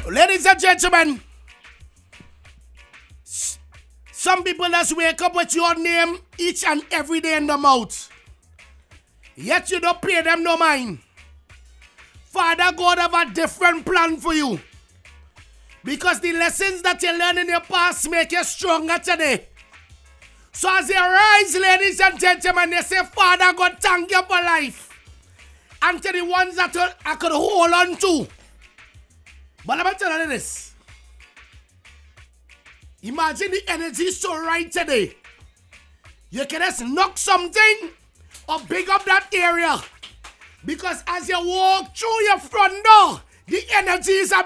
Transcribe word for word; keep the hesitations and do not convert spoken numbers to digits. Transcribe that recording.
Ladies and gentlemen, some people just wake up with your name each and every day in the mouth. Yet you don't pay them no mind. Father God have a different plan for you. Because the lessons that you learned in your past make you stronger today. So as you rise, ladies and gentlemen, they say, Father God, thank you for life. And to the ones that I could hold on to. But let me tell you this. Imagine the energy so right today. You can just knock something or big up that area. Because as you walk through your front door, the energy is a